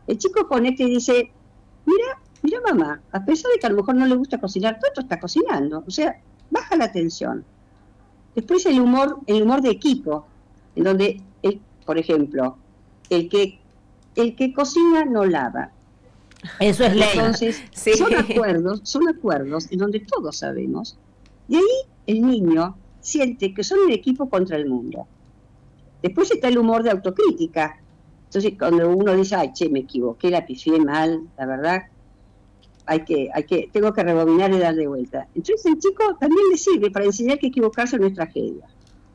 El chico conecta y dice, mira mamá, a pesar de que a lo mejor no le gusta cocinar, todo esto está cocinando. O sea, baja la tensión. Después el humor de equipo, en donde, por ejemplo, el que, el que cocina no lava. Eso es ley. Entonces, Sí. son acuerdos en donde todos sabemos. Y ahí el niño siente que son un equipo contra el mundo. Después está el humor de autocrítica. Entonces, cuando uno dice, ay, che, me equivoqué, la pifié mal, la verdad, tengo que rebobinar y darle vuelta. Entonces, el chico también le sirve para enseñar que equivocarse no es tragedia.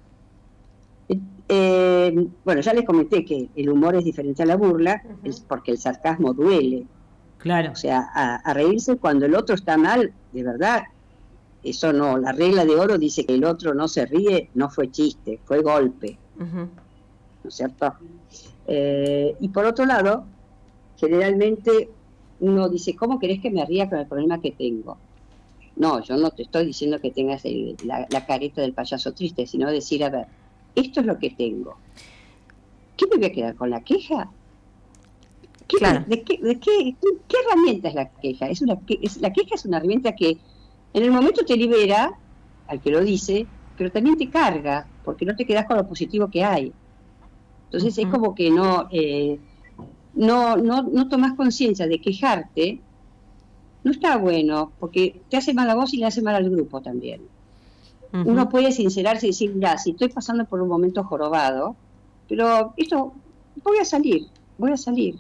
Bueno, ya les comenté que el humor es diferente a la burla, es porque el sarcasmo duele. Claro. O sea, a reírse cuando el otro está mal, de verdad, eso no. La regla de oro dice que el otro no se ríe, no fue chiste, fue golpe, ¿no es cierto? Y por otro lado, generalmente uno dice, ¿cómo querés que me ría con el problema que tengo? No, yo no te estoy diciendo que tengas la careta del payaso triste, sino decir, a ver, esto es lo que tengo. ¿Qué me voy a quedar con la queja? Claro. ¿Qué herramienta es la queja? La queja es una herramienta que en el momento te libera al que lo dice, pero también te carga, porque no te quedas con lo positivo que hay. Entonces es como que no tomás conciencia de quejarte, no está bueno, porque te hace mal a vos y le hace mal al grupo también. Uno puede sincerarse y decir, mira, si estoy pasando por un momento jorobado, pero esto, voy a salir.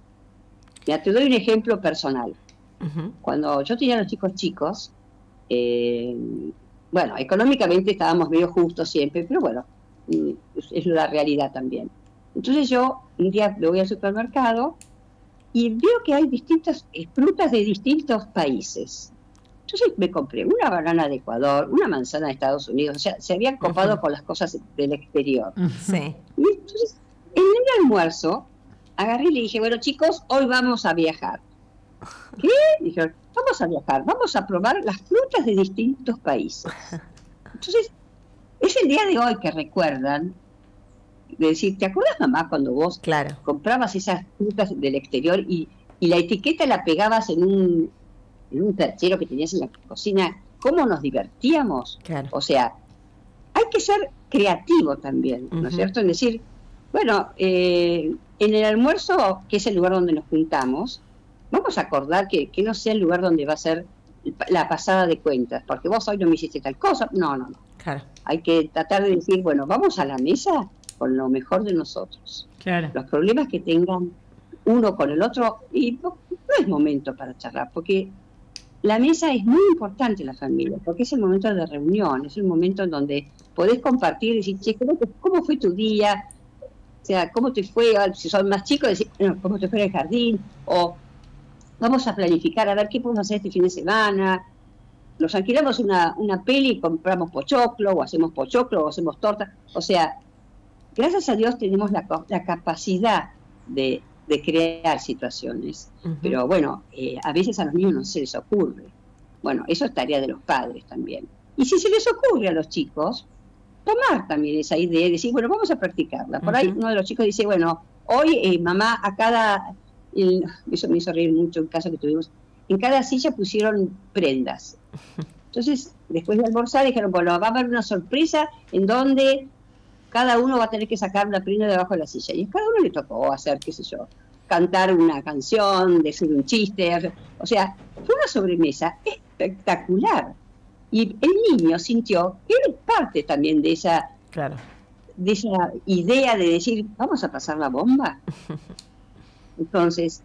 Ya te doy un ejemplo personal. Cuando yo tenía a los chicos, eh, bueno, económicamente estábamos medio justos siempre, pero bueno, es la realidad también. Entonces yo un día me voy al supermercado y veo que hay distintas frutas de distintos países. Entonces me compré una banana de Ecuador, una manzana de Estados Unidos, o sea, se habían copado con las cosas del exterior. Sí. Y entonces, en el almuerzo, agarré y le dije, bueno chicos, hoy vamos a viajar. ¿Qué? Dijeron, vamos a viajar, vamos a probar las frutas de distintos países. Entonces, es el día de hoy que recuerdan de decir, ¿te acuerdas mamá cuando vos Claro. comprabas esas frutas del exterior y la etiqueta la pegabas en un perchero que tenías en la cocina? ¿Cómo nos divertíamos? Claro. O sea, hay que ser creativo también, ¿no es cierto? Es decir, bueno, en el almuerzo, que es el lugar donde nos juntamos, vamos a acordar que no sea el lugar donde va a ser la pasada de cuentas, porque vos hoy no me hiciste tal cosa. No. Claro. Hay que tratar de decir, bueno, vamos a la mesa con lo mejor de nosotros. Claro. Los problemas que tengan uno con el otro, y no es momento para charlar, porque la mesa es muy importante en la familia, porque es el momento de reunión, es el momento en donde podés compartir y decir, che, ¿cómo fue tu día? O sea, ¿cómo te fue? Si son más chicos, decir, bueno, ¿cómo te fue en el jardín? O vamos a planificar, a ver qué podemos hacer este fin de semana. Nos alquilamos una peli y compramos pochoclo, o hacemos torta. O sea, gracias a Dios tenemos la capacidad de crear situaciones. Pero bueno, a veces a los niños no se les ocurre. Bueno, eso es tarea de los padres también. Y si se les ocurre a los chicos, tomar también esa idea y decir, bueno, vamos a practicarla. Por ahí uno de los chicos dice, bueno, hoy mamá, eso me hizo reír mucho, un caso que tuvimos, en cada silla pusieron prendas. Entonces, después de almorzar, dijeron, bueno, va a haber una sorpresa en donde cada uno va a tener que sacar una prenda debajo de la silla. Y a cada uno le tocó hacer, qué sé yo, cantar una canción, decir un chiste. O sea, fue una sobremesa espectacular. Y el niño sintió que él es parte también Claro. de esa idea de decir, vamos a pasar la bomba. Entonces,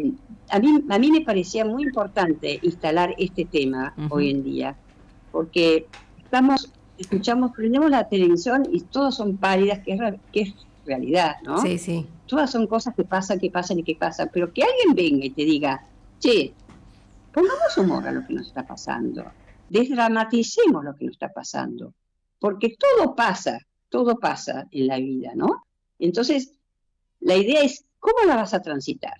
a mí me parecía muy importante instalar este tema hoy en día, porque prendemos la televisión y todos son pálidas, que es realidad, ¿no? Sí, sí. Todas son cosas que pasan y que pasan, pero que alguien venga y te diga, che, pongamos humor a lo que nos está pasando, desdramaticemos lo que nos está pasando, porque todo pasa en la vida, ¿no? Entonces, la idea es, ¿cómo la vas a transitar?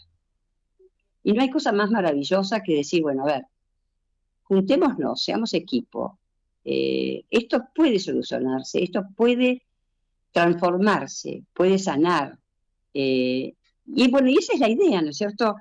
Y no hay cosa más maravillosa que decir, bueno, a ver, juntémonos, seamos equipo, esto puede solucionarse, esto puede transformarse, puede sanar, Y bueno, y esa es la idea, ¿no es cierto?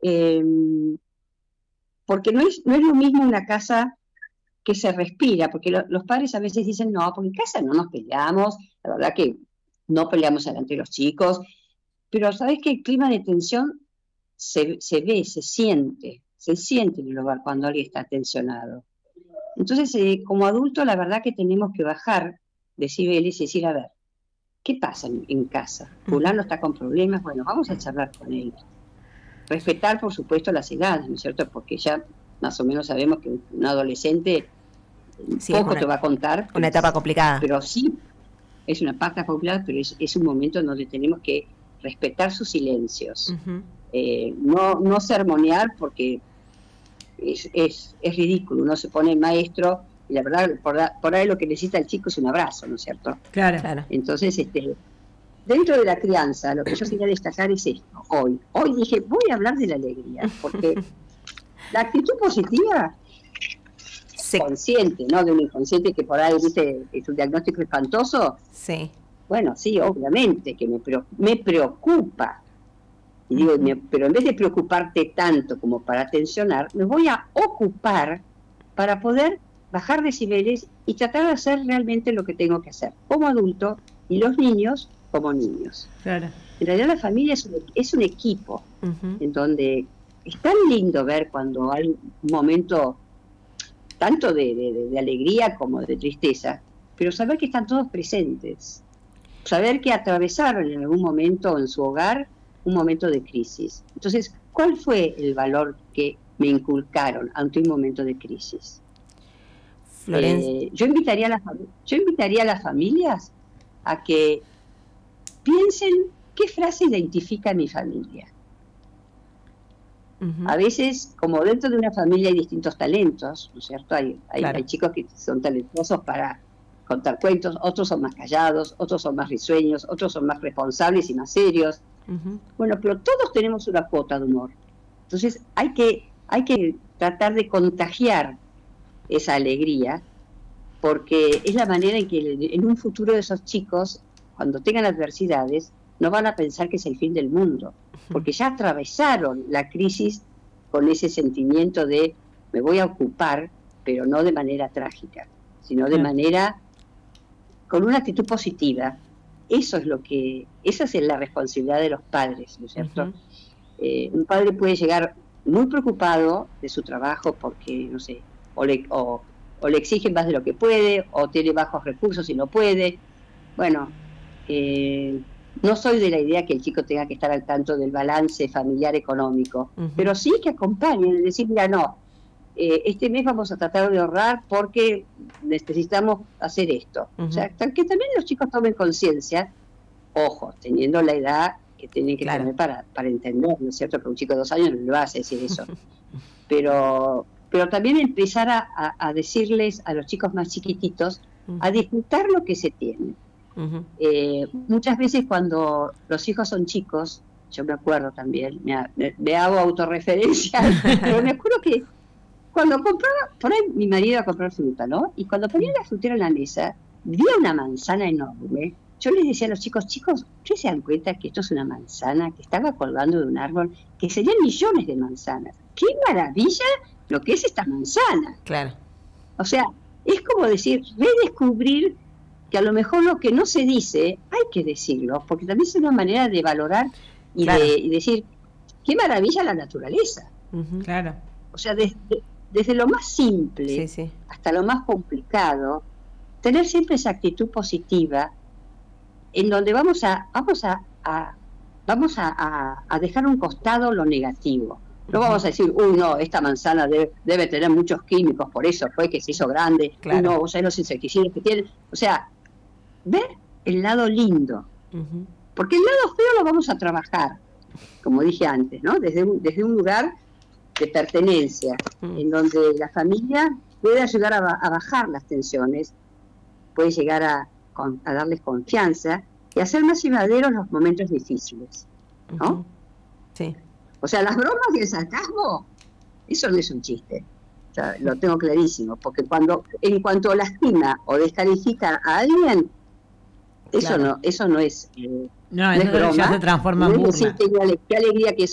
Porque no es lo mismo una casa que se respira, porque los padres a veces dicen, no, porque en casa no nos peleamos, la verdad que no peleamos delante de los chicos, pero sabes que el clima de tensión se ve, se siente en el hogar cuando alguien está tensionado. Entonces, como adulto, la verdad que tenemos que bajar decibeles y decir, a ver, ¿qué pasa en casa? Fulano está con problemas, bueno, vamos a charlar con él. Respetar, por supuesto, las edades, ¿no es cierto? Porque ya más o menos sabemos que un adolescente poco te va a contar. Una etapa complicada. Pero sí, es una etapa complicada, pero es un momento en donde tenemos que respetar sus silencios. No sermonear, porque es ridículo. Uno se pone maestro y la verdad, por ahí lo que necesita el chico es un abrazo, ¿no es cierto? Claro. Entonces, dentro de la crianza, lo que yo quería destacar es esto. Hoy dije, voy a hablar de la alegría, porque la actitud positiva, consciente, ¿no? De un inconsciente que por ahí, viste, es un diagnóstico espantoso. Sí. Bueno, sí, obviamente que me preocupa. Y digo, pero en vez de preocuparte tanto como para tensionar, me voy a ocupar para poder bajar decibeles y tratar de hacer realmente lo que tengo que hacer como adulto y los niños como niños. Claro. En realidad la familia es un equipo en donde es tan lindo ver cuando hay un momento tanto de alegría como de tristeza, pero saber que están todos presentes, saber que atravesaron en algún momento en su hogar un momento de crisis. Entonces, ¿cuál fue el valor que me inculcaron ante un momento de crisis? Yo invitaría a las familias a que piensen qué frase identifica a mi familia. A veces, como dentro de una familia hay distintos talentos, ¿no es cierto? Hay chicos que son talentosos para contar cuentos, otros son más callados, otros son más risueños, otros son más responsables y más serios. Bueno, pero todos tenemos una cuota de humor. Entonces hay que tratar de contagiar esa alegría, porque es la manera en que en un futuro de esos chicos, cuando tengan adversidades, no van a pensar que es el fin del mundo, porque ya atravesaron la crisis con ese sentimiento de me voy a ocupar, pero no de manera trágica, sino de manera con una actitud positiva. Esa es la responsabilidad de los padres, ¿no es cierto? Un padre puede llegar muy preocupado de su trabajo porque, no sé, o le exigen más de lo que puede, o tiene bajos recursos y no puede. Bueno, no soy de la idea que el chico tenga que estar al tanto del balance familiar económico, pero sí que acompañen, decir, mira, no, este mes vamos a tratar de ahorrar porque necesitamos hacer esto. O sea, que también los chicos tomen conciencia, ojo, teniendo la edad que tienen que tener para entender, ¿no es cierto? Que un chico de 2 años no le va a hacer decir eso. Pero también empezar a decirles a los chicos más chiquititos a disfrutar lo que se tiene. Muchas veces cuando los hijos son chicos, yo me acuerdo también, me hago autorreferencia, pero me acuerdo que cuando compraba, por ahí mi marido iba a comprar fruta, ¿no? Y cuando ponía la frutera en la mesa, vi una manzana enorme. Yo les decía a los chicos, ¿ustedes se dan cuenta que esto es una manzana que estaba colgando de un árbol, que serían millones de manzanas? ¡Qué maravilla lo que es esta manzana! Claro. O sea, es como decir, redescubrir que a lo mejor lo que no se dice, hay que decirlo, porque también es una manera de valorar y de decir, qué maravilla la naturaleza. Claro. O sea, desde lo más simple hasta lo más complicado, tener siempre esa actitud positiva en donde vamos a dejar a un costado lo negativo. No vamos a decir, no, esta manzana debe tener muchos químicos, por eso fue que se hizo grande, no, o sea, los insecticidas que tienen. O sea, ver el lado lindo, porque el lado feo lo vamos a trabajar, como dije antes, ¿no? Desde un lugar de pertenencia, en donde la familia puede ayudar a bajar las tensiones, puede llegar a darles confianza y hacer más llevaderos los momentos difíciles, ¿no? Sí. O sea, las bromas y el sarcasmo, eso no es un chiste. O sea, lo tengo clarísimo, porque en cuanto lastima o descalifica a alguien, eso no es No, eso es broma. ya se transforma en No es burla. decir, qué alegría que